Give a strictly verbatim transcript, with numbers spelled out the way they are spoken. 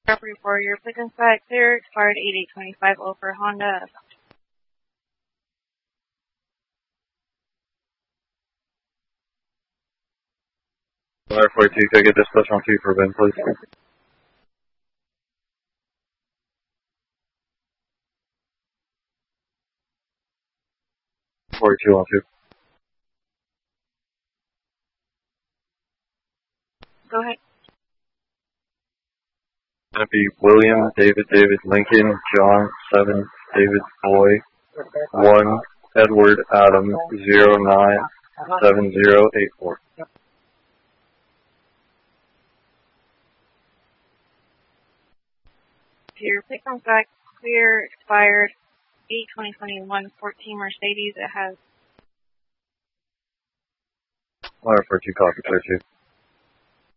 Property for your pick and pack clear, expired eight eight twenty-five over Honda. Air forty-two, could I get dispatch on two for Ben, please? forty-two on two. Go ahead. Gonna be William, David, David, Lincoln, John, seven, David, Boy, one, Edward, Adam, zero, nine, seven, zero, eight, four. Your pick and pack clear, expired eight twenty twenty-one, fourteen Mercedes. It has Air forty-two, copy, clear two.